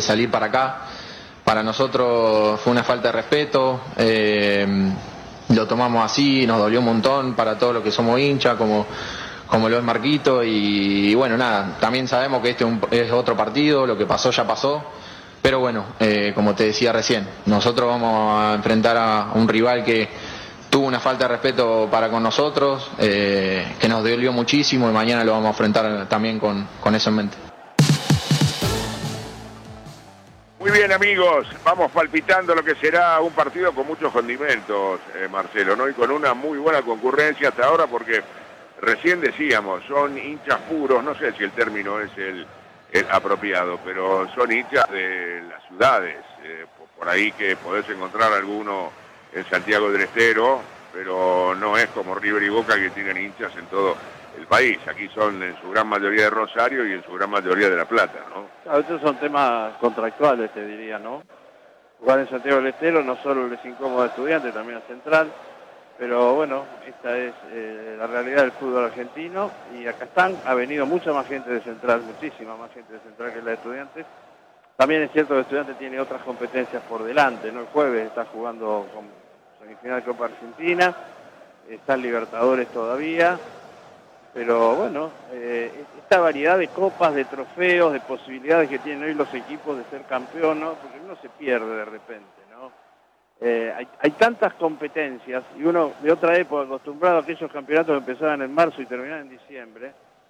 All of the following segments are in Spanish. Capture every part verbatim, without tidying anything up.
salir para acá. Para nosotros fue una falta de respeto, eh, lo tomamos así, nos dolió un montón para todos los que somos hinchas, como, como lo es Marquito, y, y bueno, nada, también sabemos que este es otro partido, lo que pasó ya pasó, pero bueno, eh, como te decía recién, nosotros vamos a enfrentar a un rival que tuvo una falta de respeto para con nosotros, eh, que nos dolió muchísimo, y mañana lo vamos a enfrentar también con, con eso en mente. Muy bien, amigos, vamos palpitando lo que será un partido con muchos condimentos, eh, Marcelo, ¿no? Y con una muy buena concurrencia hasta ahora, porque recién decíamos, son hinchas puros, no sé si el término es el, el apropiado, pero son hinchas de las ciudades, eh, por ahí que podés encontrar alguno en Santiago del Estero, pero no es como River y Boca, que tienen hinchas en todo el país. Aquí son en su gran mayoría de Rosario y en su gran mayoría de La Plata, ¿no? Claro, estos son temas contractuales, te diría, ¿no? Jugar en Santiago del Estero no solo les incomoda a Estudiantes, también a Central, pero bueno, esta es eh, la realidad del fútbol argentino, y acá están, ha venido mucha más gente de Central, muchísima más gente de Central que la de Estudiantes. También es cierto que Estudiantes tiene otras competencias por delante, ¿no? El jueves está jugando con semifinal de Copa Argentina, está en Libertadores todavía. Pero bueno, eh, esta variedad de copas, de trofeos, de posibilidades que tienen hoy los equipos de ser campeón, ¿no? Porque uno se pierde de repente, ¿no? Eh, hay, hay tantas competencias, y uno de otra época acostumbrado a aquellos campeonatos que empezaban en marzo y terminaban en diciembre,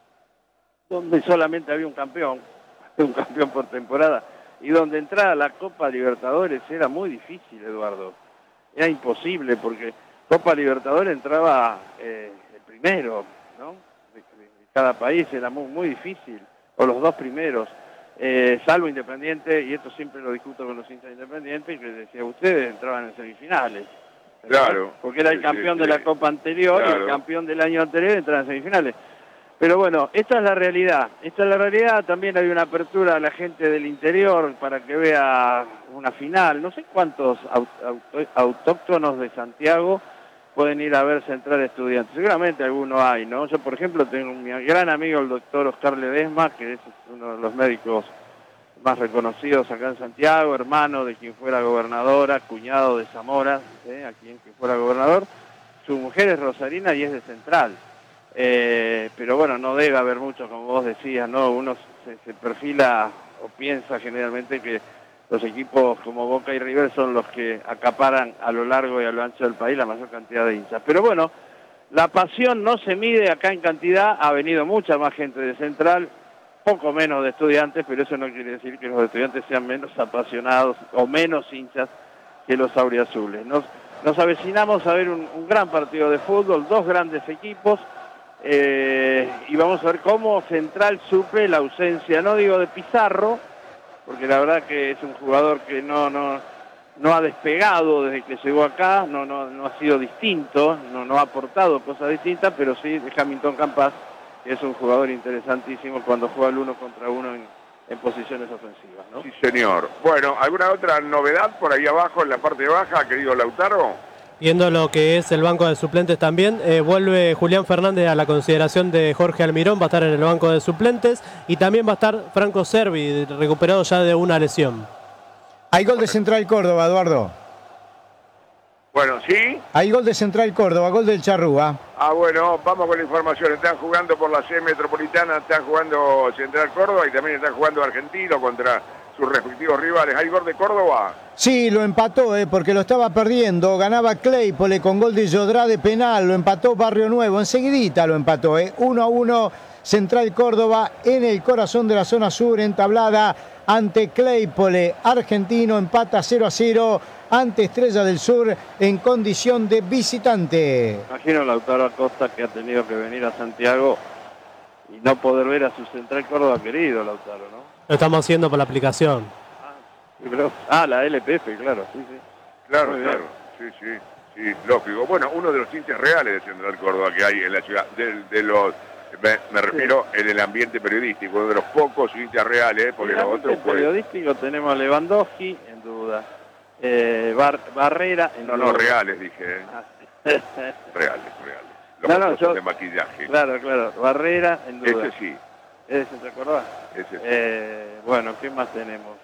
donde solamente había un campeón, un campeón por temporada, y donde entrar a la Copa Libertadores era muy difícil, Eduardo. Era imposible, porque Copa Libertadores entraba eh, el primero, ¿no? Cada país era muy, muy difícil, o los dos primeros, eh, salvo Independiente, y esto siempre lo discuto con los hinchas de Independiente, que decía, ustedes entraban en semifinales. Claro. Porque era el sí, campeón sí, de la sí. Copa anterior, Claro. Y el campeón del año anterior entraba en semifinales. Pero bueno, esta es la realidad, esta es la realidad. También hay una apertura a la gente del interior para que vea una final. No sé cuántos aut- autóctonos de Santiago pueden ir a ver Central Estudiantes. Seguramente alguno hay, ¿no? Yo, por ejemplo, tengo un gran amigo, el doctor Oscar Ledesma, que es uno de los médicos más reconocidos acá en Santiago, hermano de quien fuera gobernadora, cuñado de Zamora, ¿eh? A quien que fuera gobernador. Su mujer es rosarina y es de Central. Eh, pero bueno, no debe haber mucho, como vos decías, ¿no? Uno se, se perfila o piensa generalmente que los equipos como Boca y River son los que acaparan a lo largo y a lo ancho del país la mayor cantidad de hinchas. Pero bueno, la pasión no se mide acá en cantidad, ha venido mucha más gente de Central, poco menos de Estudiantes, pero eso no quiere decir que los estudiantes sean menos apasionados o menos hinchas que los auriazules. Nos, nos avecinamos a ver un, un gran partido de fútbol, dos grandes equipos, eh, y vamos a ver cómo Central suple la ausencia, no digo de Pizarro, porque la verdad que es un jugador que no no no ha despegado desde que llegó acá, no no no ha sido distinto, no no ha aportado cosas distintas, pero sí de Hamilton Campas, que es un jugador interesantísimo cuando juega el uno contra uno en, en posiciones ofensivas, ¿no? Sí, señor. Bueno, ¿alguna otra novedad por ahí abajo en la parte baja, querido Lautaro? Viendo lo que es el banco de suplentes también, eh, vuelve Julián Fernández a la consideración de Jorge Almirón, va a estar en el banco de suplentes, y también va a estar Franco Cervi, recuperado ya de una lesión. Hay gol de Central Córdoba, Eduardo. Bueno, ¿sí? Hay gol de Central Córdoba, gol del Charrúa. Ah, bueno, vamos con la información. Están jugando por la C Metropolitana, están jugando Central Córdoba y también están jugando Argentino contra sus respectivos rivales. ¿Hay gol de Córdoba? Sí, lo empató, eh, porque lo estaba perdiendo. Ganaba Claypole con gol de Yodrá de penal. Lo empató Barrio Nuevo. Enseguidita lo empató. Eh. uno a uno Central Córdoba en el corazón de la zona sur, entablada ante Claypole. Argentino empata cero a cero ante Estrella del Sur en condición de visitante. Imagino Lautaro Acosta, que ha tenido que venir a Santiago y no poder ver a su Central Córdoba querido, Lautaro, ¿no? Lo estamos haciendo por la aplicación. Ah, pero, ah la L P F, claro, sí, sí. Claro, Muy bien. claro. Sí, sí, sí, lógico. Bueno, uno de los hinchas reales de Central Córdoba que hay en la ciudad, de, de los, me, me refiero sí. en el ambiente periodístico, uno de los pocos hinchas reales, porque los otros... En periodístico tenemos a Lewandowski, en duda. Eh, Bar, Barrera, en No, duda. no, reales, dije. ¿eh? Ah, sí. reales, reales. Los no, no, otros son yo, de maquillaje. Claro, claro. Barrera, en duda. Ese sí. ¿Ese se acordás? Ese sí. Eh, bueno, ¿qué más tenemos?